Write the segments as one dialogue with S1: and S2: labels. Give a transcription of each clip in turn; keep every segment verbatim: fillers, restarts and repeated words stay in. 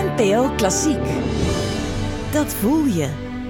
S1: N P O Klassiek. Dat voel je.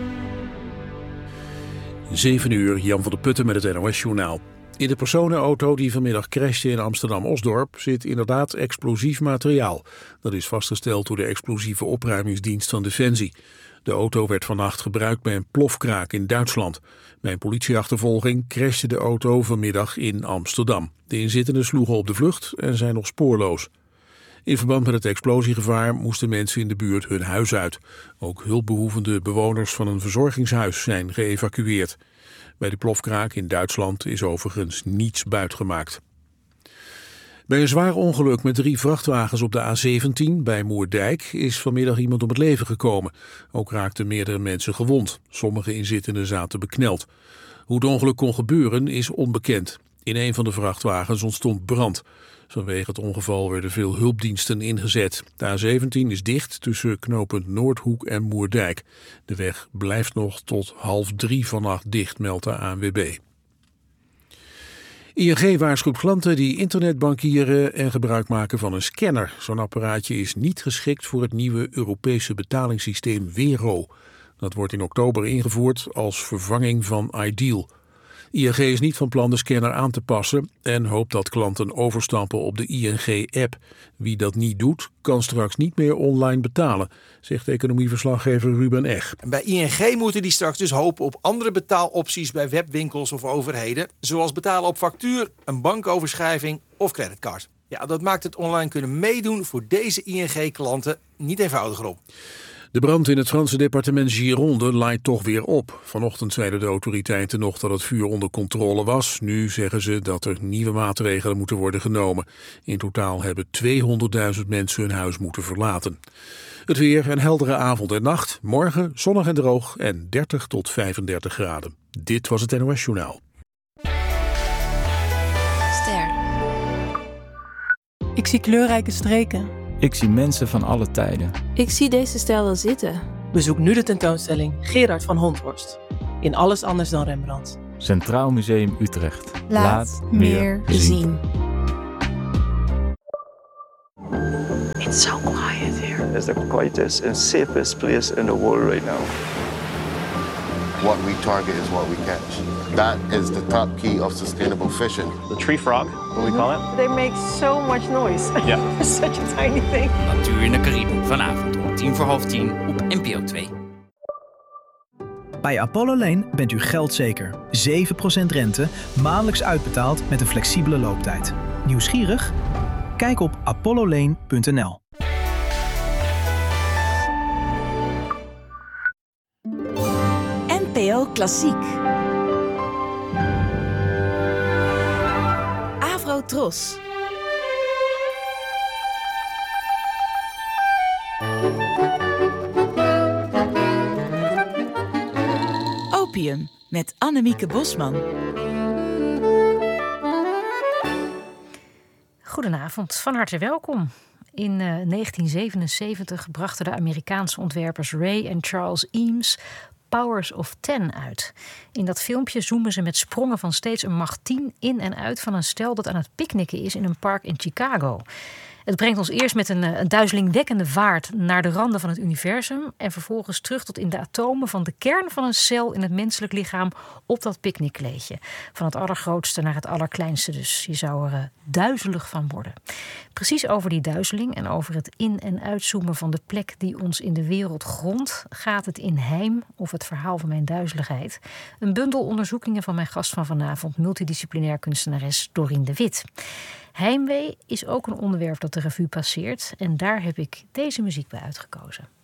S2: zeven uur, Jan van der Putten met het N O S-journaal. In de personenauto die vanmiddag crashte in Amsterdam-Osdorp zit inderdaad explosief materiaal. Dat is vastgesteld door de explosieve opruimingsdienst van Defensie. De auto werd vannacht gebruikt bij een plofkraak in Duitsland. Bij een politieachtervolging crashte de auto vanmiddag in Amsterdam. De inzittenden sloegen op de vlucht en zijn nog spoorloos. In verband met het explosiegevaar moesten mensen in de buurt hun huis uit. Ook hulpbehoevende bewoners van een verzorgingshuis zijn geëvacueerd. Bij de plofkraak in Duitsland is overigens niets buitgemaakt. Bij een zwaar ongeluk met drie vrachtwagens op de A zeventien bij Moerdijk is vanmiddag iemand om het leven gekomen. Ook raakten meerdere mensen gewond. Sommige inzittenden zaten bekneld. Hoe het ongeluk kon gebeuren is onbekend. In een van de vrachtwagens ontstond brand. Vanwege het ongeval werden veel hulpdiensten ingezet. De A zeventien is dicht tussen knooppunt Noordhoek en Moerdijk. De weg blijft nog tot half drie vannacht dicht, meldt de A N W B. I N G waarschuwt klanten die internetbankieren en gebruik maken van een scanner. Zo'n apparaatje is niet geschikt voor het nieuwe Europese betalingssysteem Wero. Dat wordt in oktober ingevoerd als vervanging van iDeal. I N G is niet van plan de scanner aan te passen en hoopt dat klanten overstappen op de I N G-app. Wie dat niet doet, kan straks niet meer online betalen, zegt economieverslaggever Ruben Eg.
S3: Bij I N G moeten die straks dus hopen op andere betaalopties bij webwinkels of overheden, zoals betalen op factuur, een bankoverschrijving of creditcard. Ja, dat maakt het online kunnen meedoen voor deze I N G-klanten niet eenvoudiger op.
S2: De brand in het Franse departement Gironde laait toch weer op. Vanochtend zeiden de autoriteiten nog dat het vuur onder controle was. Nu zeggen ze dat er nieuwe maatregelen moeten worden genomen. In totaal hebben tweehonderdduizend mensen hun huis moeten verlaten. Het weer, een heldere avond en nacht. Morgen zonnig en droog en dertig tot vijfendertig graden. Dit was het N O S-journaal.
S4: Ster. Ik zie kleurrijke streken.
S5: Ik zie mensen van alle tijden.
S6: Ik zie deze stijl wel zitten.
S7: Bezoek nu de tentoonstelling Gerard van Honthorst. In Alles anders dan Rembrandt.
S5: Centraal Museum Utrecht.
S6: Laat, Laat meer zien. zien.
S8: It's so quiet here. It's the quietest and safest place in the world right now.
S9: What we target is what we catch. That is the top key of sustainable fishing.
S10: The tree frog, what we call it.
S11: They make so much noise.
S10: Yeah.
S11: For such a tiny thing.
S12: Natuur in de Cariben, vanavond om tien voor half tien op N P O twee.
S13: Bij Apollo Lane bent u geldzeker. zeven procent rente, maandelijks uitbetaald met een flexibele looptijd. Nieuwsgierig? Kijk op apollo lane punt n l.
S1: N P O Klassiek. Avro Tros. Opium met Annemieke Bosman.
S14: Goedenavond, van harte welkom. In uh, negentien zevenenzeventig brachten de Amerikaanse ontwerpers Ray en Charles Eames Powers of Ten uit. In dat filmpje zoomen ze met sprongen van steeds een macht tien in en uit van een stel dat aan het picknicken is in een park in Chicago. Het brengt ons eerst met een, een duizelingwekkende vaart naar de randen van het universum en vervolgens terug tot in de atomen van de kern van een cel in het menselijk lichaam op dat picknickkleedje. Van het allergrootste naar het allerkleinste dus. Je zou er uh, duizelig van worden. Precies over die duizeling en over het in- en uitzoomen van de plek die ons in de wereld grondt gaat het in Heim, of het verhaal van mijn duizeligheid. Een bundel onderzoekingen van mijn gast van vanavond, multidisciplinair kunstenares Dorien de Wit. Heimwee is ook een onderwerp dat de revue passeert en daar heb ik deze muziek bij uitgekozen.